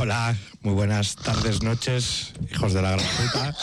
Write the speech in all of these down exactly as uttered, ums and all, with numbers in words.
Hola, muy buenas tardes, noches, hijos de la gran puta.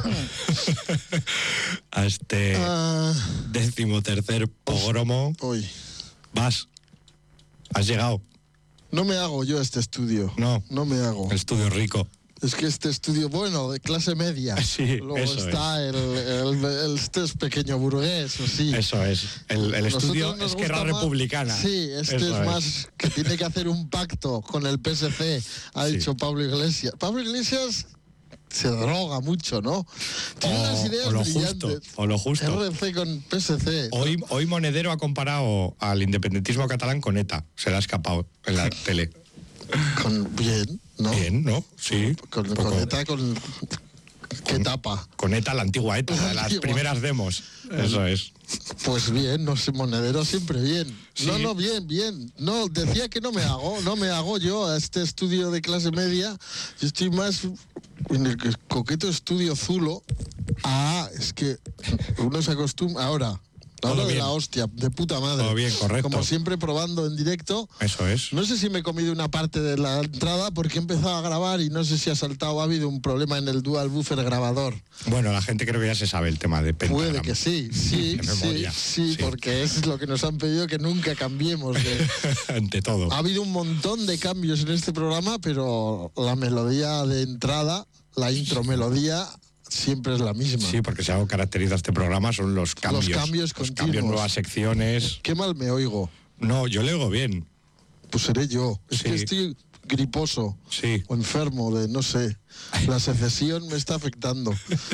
A este uh, decimotercer pogromo. Hoy. Vas. Has llegado. No me hago yo este estudio. No. No me hago. El estudio rico. Es que este estudio, bueno, de clase media. Sí, luego eso está el, el, el, este es pequeño burgués, o sí. Eso es. El, el estudio Esquerra Republicana. Sí, este eso es, es más que tiene que hacer un pacto con el P S C, ha sí. dicho Pablo Iglesias. Pablo Iglesias se droga mucho, ¿no? Tiene o, unas ideas o lo brillantes. Justo, o lo justo. R C con P S C. Hoy, hoy Monedero ha comparado al independentismo catalán con ETA. Se le ha escapado en la tele. Con, bien, ¿no? Bien, ¿no? Sí. Con, con, con ETA, con... ¿Qué con, etapa? Con ETA, la antigua ETA, la de las antigua. primeras demos. Eso es. Pues bien, no sé, Monedero siempre bien. Sí. No, no, bien, bien. No, decía que no me hago, no me hago yo a este estudio de clase media. Yo estoy más en el coqueto estudio Zulo. Ah, es que uno se acostumbra... Ahora... Ahora de la hostia, de puta madre. Todo bien, correcto. Como siempre probando en directo. Eso es. No sé si me he comido una parte de la entrada porque he empezado a grabar y no sé si ha saltado, ha habido un problema en el dual boofer grabador. Bueno, la gente creo que ya se sabe el tema de pentagrama. Puede que sí, sí, sí, sí, sí, porque es lo que nos han pedido que nunca cambiemos. De... Ante todo. Ha habido un montón de cambios en este programa, pero la melodía de entrada, la intro melodía... siempre es la misma. Sí, porque si algo caracteriza a este programa son los cambios. Los cambios los cambios, nuevas secciones. Qué mal me oigo. No, yo le oigo bien. Pues seré yo. Es sí. que estoy griposo. Sí. O enfermo de, no sé. La secesión me está afectando.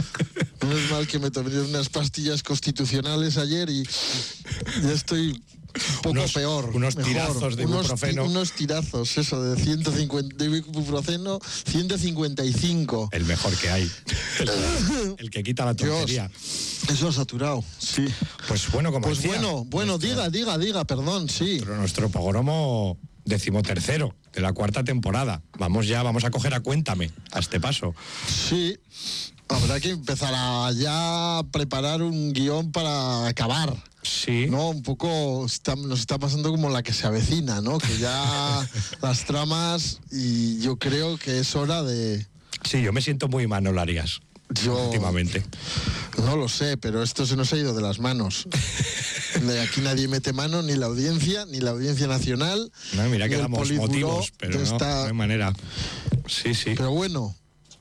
No es mal que me tomé unas pastillas constitucionales ayer y ya estoy... un poco unos, peor. Unos mejor. tirazos de unos ibuprofeno. Ti, unos tirazos, eso, de ciento cincuenta de ibuprofeno, ciento cincuenta y cinco. El mejor que hay. El, el que quita la tontería. Dios, eso ha saturado, sí. Pues bueno, como Pues decía, bueno, bueno, nuestro, diga, diga, diga, perdón, sí. Nuestro, nuestro pogromo decimotercero de la cuarta temporada. Vamos ya, vamos a coger a Cuéntame, a este paso. Sí. Habrá que empezar a ya preparar un guión para acabar. Sí. No, un poco está, nos está pasando como la que se avecina, ¿no? Que ya las tramas y yo creo que es hora de... Sí, yo me siento muy Manolo Arias. Yo... últimamente. No lo sé, pero esto se nos ha ido de las manos. De aquí nadie mete mano, ni la audiencia, ni la audiencia nacional. No, mira que damos motivos, pero esta... no, no hay manera. Sí, sí. Pero bueno...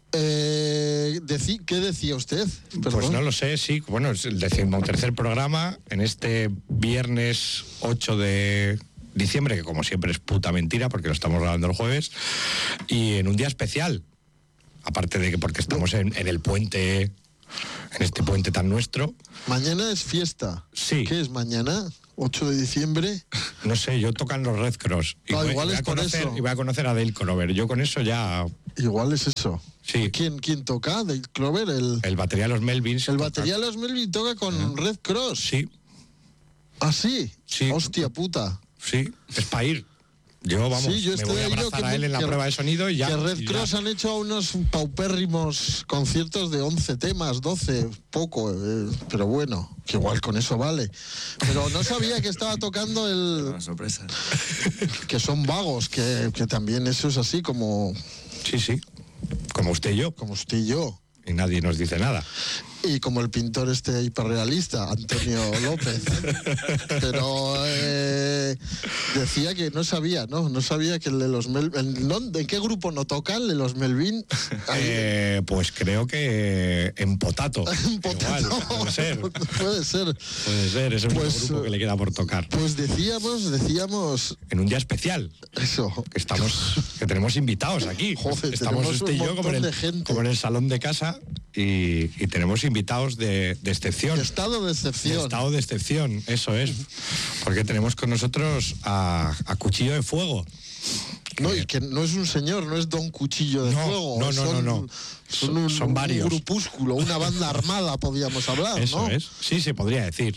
Eh, decí, ¿Qué decía usted? Perdón. Pues no lo sé, sí. Bueno, es el decimotercer programa en este viernes ocho de diciembre, que como siempre es puta mentira porque lo estamos grabando el jueves, y en un día especial. Aparte de que porque estamos en, en el puente, en este puente tan nuestro. Mañana es fiesta. Sí. ¿Qué es mañana? ocho de diciembre. No sé, yo tocan los Red Cross. Y, no, voy, igual y voy es a conocer, eso. Y voy a conocer a Dale Clover. Yo con eso ya... Igual es eso. Sí. ¿Quién, quién toca? Dale Clover, el... El batería de los Melvins. El batería de los Melvins toca con ¿Eh? Red Cross. Sí. ¿Ah, sí? Sí. Hostia puta. Sí, es para ir. Yo, vamos, sí, yo me voy a abrazar que, a él en la que, prueba de sonido y ya. Que Red y Cross ya. han hecho unos paupérrimos conciertos de once temas, doce, poco, eh, pero bueno, que igual con eso vale. Pero no sabía que estaba tocando el... Una sorpresa. Que son vagos, que, que también eso es así como... Sí, sí, como usted y yo. Como usted y yo. Y nadie nos dice nada. Y como el pintor este hiperrealista, Antonio López. Pero eh, decía que no sabía, ¿no? No sabía que el de los Melvin... ¿En qué grupo no tocan el de los Melvin? Eh, pues creo que en Potato. En Potato. Igual, puede ser. Puede ser. Puede ser, es el único pues, grupo que le queda por tocar. Pues decíamos, decíamos... En un día especial. Eso. Que estamos, que tenemos invitados aquí. Joder, estamos este y yo como en, el, como en el salón de casa y, y tenemos invitados de, de excepción. De estado de excepción. De estado de excepción, eso es. Porque tenemos con nosotros a, a Cuchillo de Fuego. No, y que no es un señor, no es Don Cuchillo de no, Fuego. No, no, son, no, no. Son, un, son varios. Un grupúsculo, una banda armada, podríamos hablar, eso ¿no? Es. Sí, se podría decir.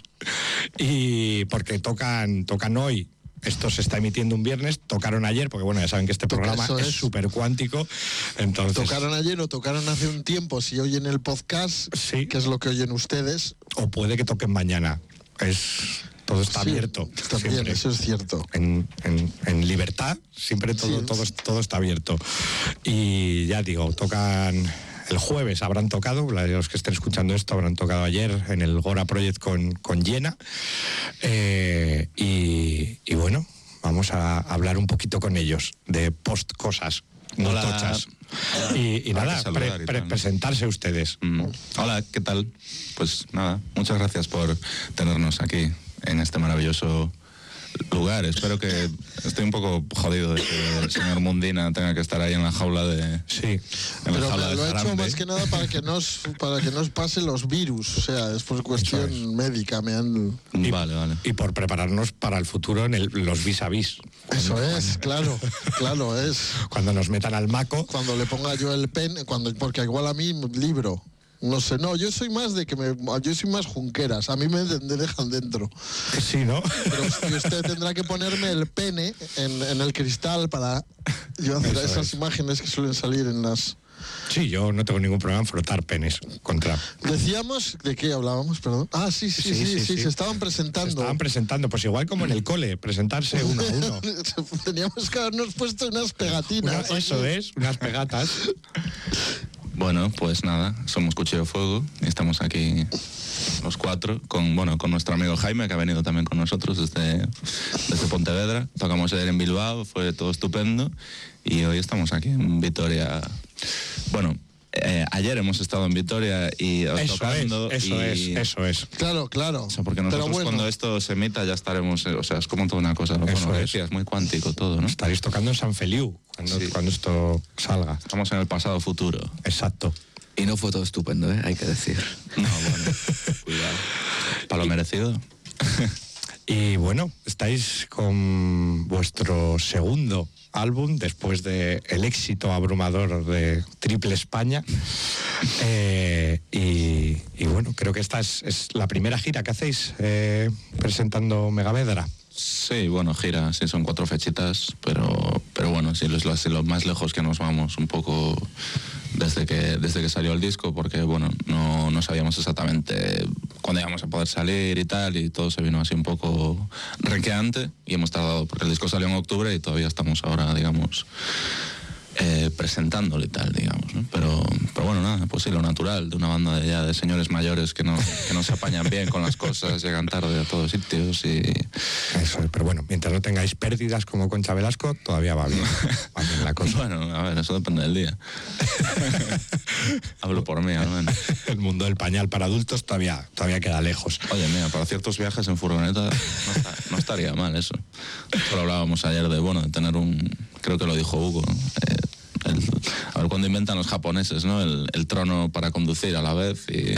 Y porque tocan, tocan hoy. Esto se está emitiendo un viernes, tocaron ayer, porque bueno, ya saben que este programa es súper cuántico. Entonces... Tocaron ayer o tocaron hace un tiempo, si oyen el podcast, sí. que es lo que oyen ustedes. O puede que toquen mañana. Es... todo está Sí, abierto. También, siempre. eso es cierto. En, en, en libertad siempre todo, Sí. todo, todo está abierto. Y ya digo, tocan... El jueves habrán tocado, los que estén escuchando esto habrán tocado ayer en el Gora Project con, con Jena. Eh, y, y bueno, vamos a hablar un poquito con ellos de post cosas muy Hola. tochas. Y, y Habrá nada, que saludar pre- y pre- tal. presentarse ustedes. Mm. Hola, ¿qué tal? Pues nada, muchas gracias por tenernos aquí en este maravilloso lugar. Espero que... Estoy un poco jodido de que el señor Mundina tenga que estar ahí en la jaula de... Sí. En la Pero jaula me de lo he hecho Harambe. más que nada para que nos para que nos pase los virus, o sea, es por cuestión Eso es. médica, me han... Y- Vale, vale. Y por prepararnos para el futuro en el- los vis a vis. Eso es, claro, claro, es. Cuando nos metan al maco. Cuando le ponga yo el pen, cuando porque igual a mí libro. No sé, no, yo soy más de que me... Yo soy más junqueras, a mí me, de- me dejan dentro. Sí, ¿no? Pero usted, usted tendrá que ponerme el pene en, en el cristal para yo hacer Eso esas es. imágenes que suelen salir en las... Sí, yo no tengo ningún problema en frotar penes contra... Decíamos, ¿de qué hablábamos? Perdón. Ah, sí, sí, sí, sí, Sí, sí, sí. se estaban presentando. Se estaban presentando, pues igual como en el cole, presentarse uno a uno. Teníamos que habernos puesto unas pegatinas. Una- eso aquí. es, unas pegatas. Bueno, pues nada, somos Cuchillo de Fuego y estamos aquí los cuatro con, bueno, con nuestro amigo Jaime, que ha venido también con nosotros desde, desde Pontevedra. Tocamos ayer en Bilbao, fue todo estupendo y hoy estamos aquí en Vitoria. Bueno, eh, ayer hemos estado en Vitoria y Eso es, tocando eso es, y... eso es. Claro, claro. O sea, porque Pero nosotros bueno, cuando esto se emita ya estaremos, eh, o sea, es como toda una cosa, ¿no? Eso Bueno, lo es. decías, muy cuántico todo, ¿no? Estaréis tocando en San Feliu cuando, Sí. cuando esto salga. Estamos en el pasado futuro. Exacto. Y no fue todo estupendo, ¿eh? Hay que decir. No, bueno, cuidado. Para lo merecido. Y bueno, estáis con vuestro segundo álbum después de el éxito abrumador de Triple España. Eh, y, y bueno, creo que esta es, es la primera gira que hacéis eh, presentando Megavedra. Sí, bueno, gira, sí, son cuatro fechitas, pero, pero bueno, sí, es lo, es lo más lejos que nos vamos un poco desde que, desde que salió el disco, porque bueno, no, no sabíamos exactamente cuándo íbamos a poder salir y tal, y todo se vino así un poco renqueante, y hemos tardado, porque el disco salió en octubre y todavía estamos ahora, digamos, eh, presentándolo y tal, digamos, ¿no? Pero, pero bueno, nada, pues sí, lo natural de una banda de, ya de señores mayores que no, que no se apañan bien con las cosas, llegan tarde a todos sitios y... Eso es, pero bueno, mientras no tengáis pérdidas como Concha Velasco, todavía va bien, va bien la cosa. Bueno, a ver, eso depende del día. Hablo por mí, al menos. El mundo del pañal para adultos todavía, todavía queda lejos. Oye, mira, para ciertos viajes en furgoneta no, está- no estaría mal eso. Solo hablábamos ayer de, bueno, de tener un... Creo que lo dijo Hugo, ¿no? Eh, el- a ver cuándo inventan los japoneses, ¿no? El, el trono para conducir a la vez y...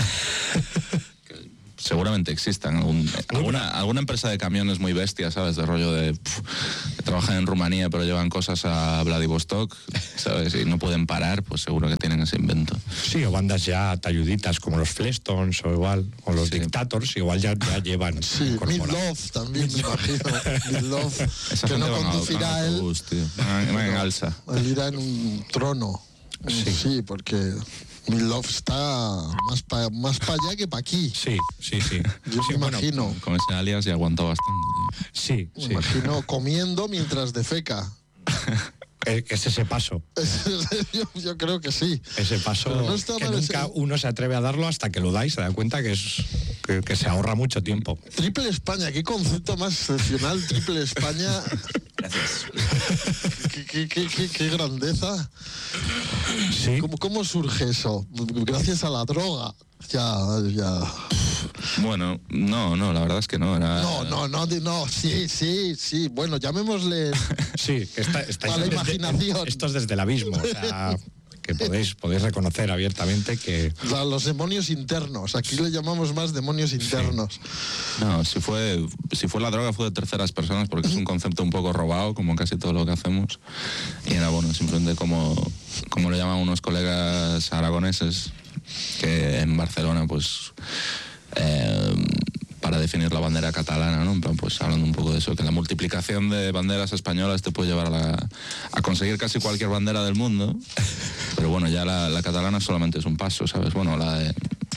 que seguramente existan algún- alguna, alguna empresa de camiones muy bestia, ¿sabes? De rollo de... pf, que trabajan en Rumanía pero llevan cosas a Vladivostok, ¿sabes? Y no pueden parar, pues seguro que tienen ese invento. Sí, o bandas ya talluditas como los Flestons o igual, o los Sí. Dictators, igual ya, ya llevan sí, incorporado. Midlove también, me imagino. Midlove, Esa que gente no van a- conducirá van a él, autobús, tío. Van- van en alza. él irá en un trono. Sí. Sí, porque Midlove está más para más pa allá que para aquí. Sí, sí, sí. Yo Sí, me bueno, imagino. Con ese alias ya aguantó bastante, tío. Sí, Me sí. imagino comiendo mientras defeca. Eh, Es ese paso, yo, yo creo que sí. ese paso Pero no está que mal nunca ese- uno se atreve a darlo hasta que lo da y se da cuenta que es que, que se ahorra mucho tiempo. Triple España, qué concepto más excepcional, Triple España. Gracias. Qué, qué- qué- qué- qué grandeza. Sí. ¿Cómo, ¿Cómo surge eso? Gracias a la droga. Ya, ya. Bueno, no, no, la verdad es que no. Era, No, no, no, di- no, sí, sí, sí. Bueno, llamémosle. Sí, que está, estáis A la desde- imaginación. esto es desde el abismo, o sea, que podéis, podéis reconocer abiertamente que a los demonios internos. Aquí le llamamos más demonios internos. no, si fue, si fue la droga fue de terceras personas porque es un concepto un poco robado, como casi todo lo que hacemos. Y era bueno, simplemente como, como lo llaman unos colegas aragoneses, que en Barcelona, pues... eh, para definir la bandera catalana, ¿no? En plan, pues hablando un poco de eso, que la multiplicación de banderas españolas te puede llevar a, la- a conseguir casi cualquier bandera del mundo, pero bueno, ya la, la catalana solamente es un paso, ¿sabes? Bueno, la de,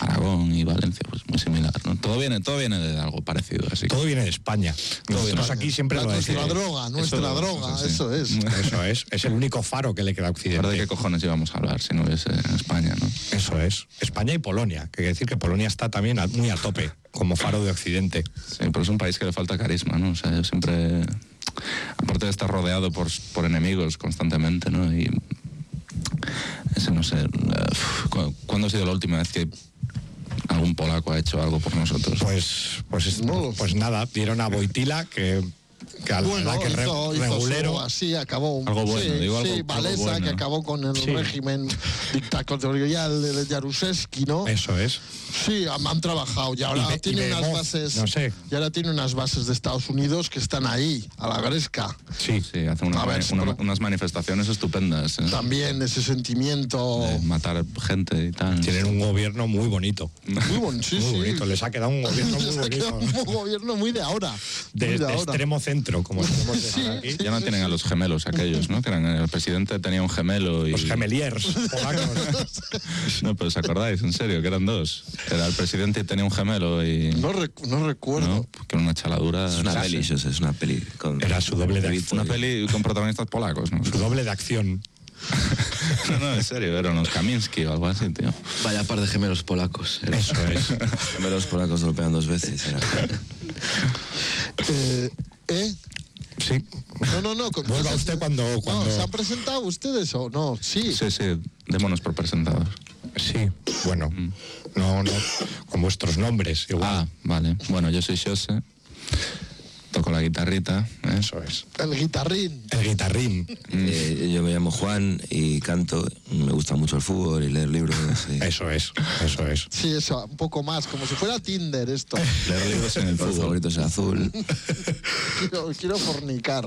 Aragón y Valencia, pues muy similar, ¿no? Todo viene, todo viene de algo parecido, así que... Todo viene de España. Nosotros aquí siempre La- lo nuestra decimos. droga, nuestra Eso- droga, eso sí. eso es. Eso es. Es el único faro que le queda a ¿Ahora de qué Occidente. cojones íbamos a hablar si no hubiese España, no? Eso es. España y Polonia. Que quiere decir que Polonia está también a- muy a tope como faro de Occidente. Sí, pero es un país que le falta carisma, ¿no? O sea, yo siempre... Aparte de estar rodeado por, por enemigos constantemente, ¿no? Y... Ese, no sé... uh, ¿cu- ¿Cuándo ha sido la última vez que algún polaco ha hecho algo por nosotros? Pues, pues, es- No lo sé. pues nada, dieron a Boitila que, que a la Bueno, que re- hizo, hizo regulero. su- así acabó. Algo bueno, sí, digo, algo- sí, algo Walesa, bueno. que acabó con el Sí. régimen dictatorial de Jaruzelski, ¿no? Eso es. Sí, han, han trabajado y ahora Y Be- tiene y unas Bemov, bases. no sé. Y ahora tiene unas bases de Estados Unidos que están ahí, a la gresca. Sí. Sí, hace una- A ver, una- pero- unas manifestaciones estupendas. ¿eh? También ese sentimiento. De matar gente y tal. Tienen un gobierno muy bonito. Muy bonito, sí, muy sí. bonito. Les ha quedado un gobierno muy Les ha quedado bonito. un gobierno muy de ahora. De, muy de ahora. extremo centro, como tenemos Sí, aquí. Ya no tienen a los gemelos aquellos, ¿no? Que eran, el presidente tenía un gemelo y... Los gemeliers polacos. No, pero ¿os acordáis? En serio, que eran dos. Era el presidente y tenía un gemelo y... No, rec- no recuerdo. ¿no? Que era una chaladura... Es una Sí, peli, sí. eso es una peli. Con Era su doble de David acción. Una peli con protagonistas polacos, ¿no? Su doble de acción. No, no, en serio, eran los Kamiński o algo así, tío. Vaya par de gemelos polacos. Era. Eso es. Gemelos polacos lo pegan dos veces. Era. Eh, ¿eh? Sí. No, no, no. con- Vuelva usted cuando- No, cuando- ¿se han presentado ustedes o no? Sí. Sí, sí, démonos por presentados. Sí. Bueno. No, no. Con vuestros nombres. Igual. Ah, vale. Bueno, yo soy Xose, toco la guitarrita, ¿eh? Eso es. El guitarrín. El guitarrín. Eh, yo me llamo Juan y canto. Me gusta mucho el fútbol y leer libros. Y... Eso es. Eso es. Sí, eso, un poco más, como si fuera Tinder esto. Leer libros en el Mi fútbol. favorito es el azul. quiero, quiero fornicar.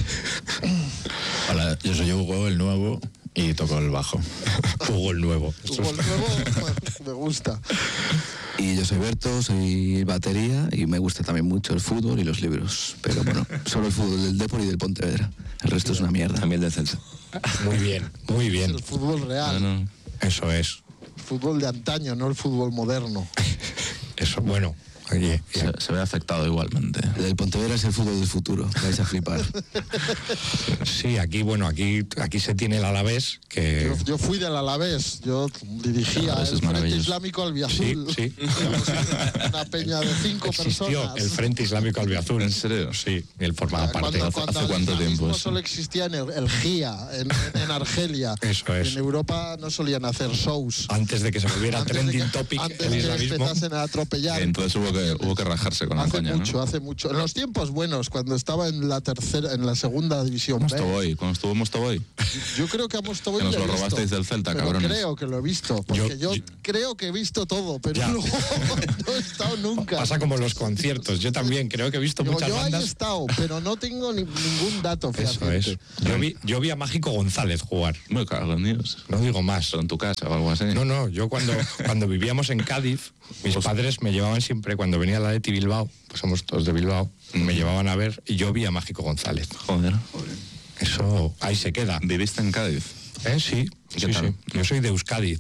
Hola, yo soy Hugo, el nuevo, y toco el bajo. Hugo el nuevo. Como el nuevo, me gusta. Y yo soy Berto, soy batería y me gusta también mucho el fútbol y los libros. Pero bueno, solo el fútbol del Depor y del Pontevedra. El resto es una mierda. También del Celta. Muy bien. Muy Es bien. el fútbol real. Bueno, Eso es. El fútbol de antaño, no el fútbol moderno. Eso, bueno. Oye, se, se ve afectado igualmente. El del Pontevedra es el fútbol del futuro. Vais a flipar. sí, aquí, bueno, aquí, aquí se tiene el Alavés, que... Yo, yo fui del Alavés, yo dirigía Alavés el es Frente maravilloso. Islámico Albiazul. Sí, sí. Éramos una peña de cinco Existió personas. el Frente Islámico Albiazul. ¿En serio? Sí, él formaba parte. Cuando, ¿Hace- cuando hace el cuánto islamismo tiempo eso? solo existía en el, el G I A, en, en Argelia. Eso es. En Europa no solían hacer shows. Antes de que se volviera Antes de trending que- topic antes el de que islamismo. empezasen a atropellar. Entonces hubo que, hubo que rajarse con la Hace coña, mucho, ¿no? hace mucho. En los tiempos buenos, cuando estaba en la tercera, en la segunda división B. Mostovoy, cuando estuvo Mostovoy. Yo creo que a Mostovoy Que nos le he lo visto, robasteis del Celta, pero cabrones. creo que lo he visto, porque yo, Yo- yo- creo que he visto todo, pero Ya. luego no he estado nunca. Pasa como los conciertos. Yo también creo que he visto Digo, muchas yo ahí he bandas. estado, pero no tengo ni- ningún dato Eso fehaciente. es. Yo vi, yo vi a Mágico González jugar. Me cago en Dios. No digo más. Pero en tu casa o algo así. No, no, yo cuando, cuando vivíamos en Cádiz, mis padres me llevaban siempre, cuando venía la Leti Bilbao, pues somos todos de Bilbao, me llevaban a ver y yo vi a Mágico González. Joder. Eso ahí se queda. ¿Viviste en Cádiz? ¿Eh? Sí, ¿Qué sí, tal? sí. Yo soy de Euskadi.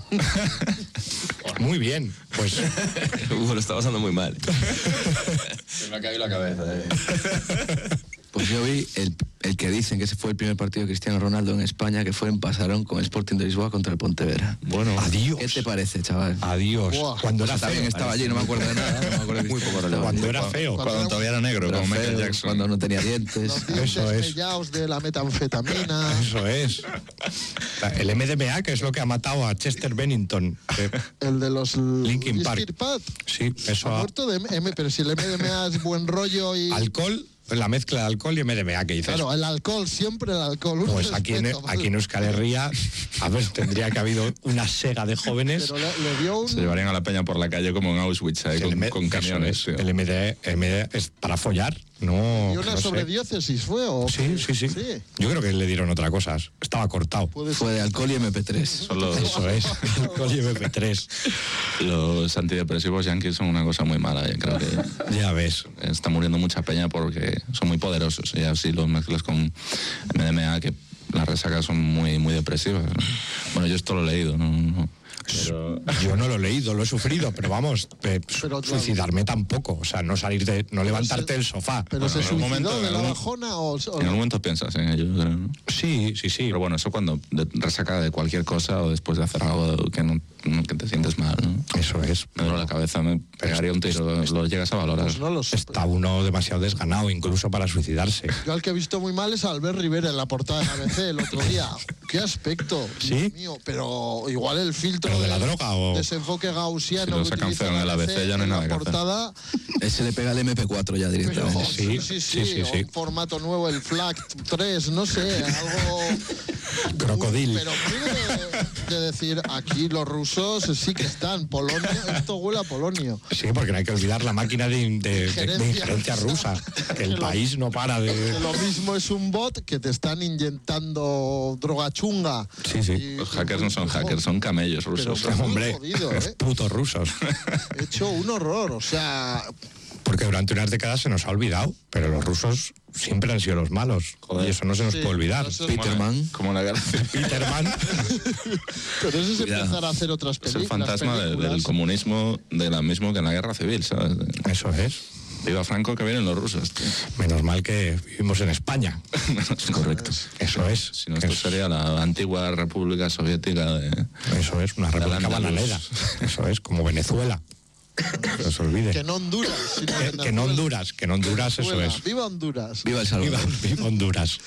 Muy bien, pues Hugo lo está pasando muy mal. Se me ha caído la cabeza. Eh. Pues yo vi el, el que dicen que ese fue el primer partido de Cristiano Ronaldo en España, que fue en Pasarón con Sporting de Lisboa contra el Pontevedra. bueno, adiós. ¿Qué te parece, chaval? Adiós. Buah. Cuando era También feo. estaba allí, no me acuerdo de nada. No me acuerdo de muy poco relevante. Cuando era feo. Cuando Cuando todavía era negro, Era como Michael feo, Jackson. cuando no tenía dientes. Los dientes Eso es. mellaos de la metanfetamina. Eso es. El M D M A, que es lo que ha matado a Chester Bennington. que- El de los Linkin Park. Linkin Park. sí, eso Ha ha- muerto de M, pero si el M D M A es buen rollo y... alcohol, la mezcla de alcohol y M D M A que dices. Claro, el alcohol, siempre el alcohol. un Pues aquí en, respeto, aquí en Euskal Herria, a ver, tendría que haber habido una sega de jóvenes. Pero le, le dio un... Se llevarían a la peña por la calle como en Auschwitz, ahí, El con, M- con eso camiones. es, tío. el M D, M D es para follar, no. ¿Y una no sé. sobrediócesis fue o...? Sí, sí, sí, Sí. Yo creo que le dieron otra cosa. Estaba cortado. Puede ser. Fue de alcohol y eme pe tres. Son los, Eso es. Alcohol y M P tres. los antidepresivos yankees son una cosa muy mala. Yo creo que Ya ves. está muriendo mucha peña porque son muy poderosos. Y así los mezclas con M D M A, que las resacas son muy, muy depresivas. Bueno, yo esto lo he leído, ¿no? no. Pero... Yo no lo he leído, lo he sufrido, pero vamos, eh, Pero, suicidarme tampoco. O sea, no salir de, no levantarte del sofá. ¿Pero Bueno, se en algún suicidó momento, de en la algún- bajona o...? o- En algún momento piensas en ello, creo, ¿no? Sí, sí, sí. Pero bueno, eso cuando de- resaca de cualquier cosa o después de hacer algo que, no, que te sientes mal, ¿no? Eso es. Me duele la cabeza, me pegaría un tiro, lo llegas a valorar. Pues no lo sé. Está uno demasiado desganado, incluso para suicidarse. Yo al que he visto muy mal es a Albert Rivera en la portada de A B C el otro día. ¡Qué aspecto! ¿Sí? Dios mío, pero igual el filtro ¿Pero de la droga o...? desenfoque gaussiano Si lo que sacan utiliza feo en el A B C, ya no hay en nada la que hacer. portada, Ese le pega el eme pe cuatro ya pero, directamente. Sí, sí, sí, sí, sí, o sí. un formato nuevo, el FLAC tres, no sé, algo... Crocodil. Pero muy de, de decir, aquí los rusos sí que están, Polonia, esto huele a Polonio. Sí, porque no hay que olvidar la máquina de, de- de- de Injerencia. injerencia rusa. Que el Que lo- país no para Que de... lo mismo es un bot que te están inyectando droga chunga. Sí, sí. Y- Los hackers no son hackers, son camellos rusos. Pero- muy Hombre, jodido, los ¿eh? putos rusos. He hecho un horror, o sea, Porque durante unas décadas se nos ha olvidado, pero los rusos siempre han sido los malos. Joder. Y eso no se nos Sí, puede olvidar. eso- Peterman. Como la guerra civil. Peterman, pero eso es Cuidado. empezar a hacer otras Es películas. el fantasma de- del comunismo, de la mismo que en la guerra civil, ¿sabes? eso es. Viva Franco, que vienen los rusos, tío. Menos mal que vivimos en España. Correcto. Eso es. Si no, esto Es- sería la antigua República Soviética de... Eso es, una república Al-Ándalus. bananera. Eso es, como Venezuela. Que no se olvide. Que no Honduras, sino Que, que no Honduras, que no Honduras, eso Venezuela. es. Viva Honduras. Viva El Viva, Salvador. viva Honduras.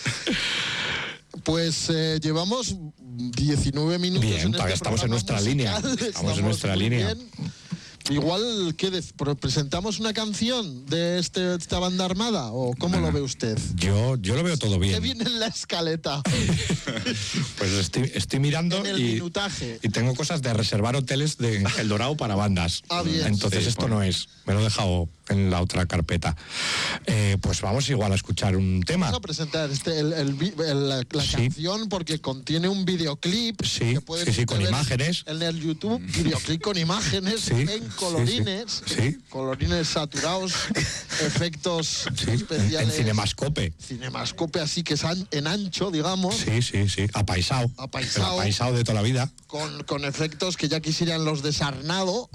Pues eh, llevamos diecinueve minutos Bien, en todavía este estamos en programa nuestra musical. línea. Estamos en nuestra muy línea. bien. Igual, ¿qué dec- pro- presentamos una canción de este, esta banda armada? ¿O cómo lo ve usted? Yo, yo lo veo todo ¿Qué bien. viene en la escaleta? Pues estoy, estoy mirando En el y, minutaje. y tengo cosas de reservar hoteles de El Dorado para bandas. Ah, bien. Entonces Sí, esto bueno. no es. Me lo he dejado en la otra carpeta. Eh, pues vamos igual a escuchar un tema. Vamos a presentar este, el, el vi- el- la, la Sí. canción porque contiene un videoclip. Sí, que pueden sí, sí, con ver imágenes. En el YouTube, videoclip con imágenes Sí, en sí, colorines. sí. Sí. Colorines saturados, efectos Sí, en, especiales. en Cinemascope. Cinemascope así que es an- en ancho, digamos. Sí, sí, sí. Apaisado. Apaisao. El apaisao de toda la vida. Con, con efectos que ya quisieran los de Sarnado.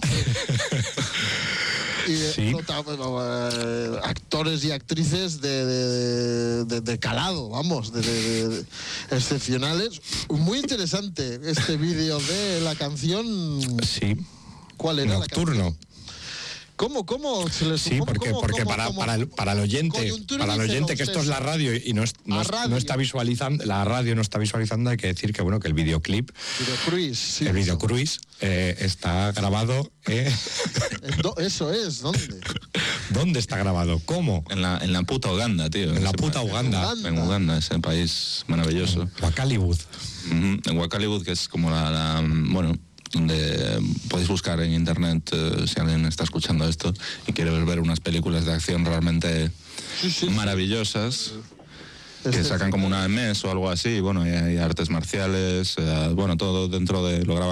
Y de Sí. prota- eh, actores y actrices de, de- de- de calado, vamos, de, de- de- excepcionales. Muy interesante este vídeo de la canción. Sí. ¿Cuál era la Nocturno. canción? ¿Cómo, cómo se les Sí, cómo- porque, cómo- porque cómo- para, cómo- para, el, para el oyente, Coyuntura para el dice oyente que esto es la radio y no, es- no, A es- no radio. está visualizando, la radio no está visualizando, hay que decir que bueno que el videoclip, Videocruise, sí. el videocruise, eh, está grabado. eh, En do- Eso es, ¿dónde? ¿Dónde está grabado? ¿Cómo? En la, en la puta Uganda, tío. En la Ese puta país. Uganda. Uganda. En Uganda, ese país maravilloso. Wakaliwood. Ujú, En Wakaliwood, que es como la, la- bueno, donde podéis buscar en internet eh, si alguien está escuchando esto y quiere ver unas películas de acción realmente Sí, sí, sí. maravillosas. Que Este- sacan como una mes o algo así, bueno, y hay artes marciales, eh, bueno, todo dentro de, lo graban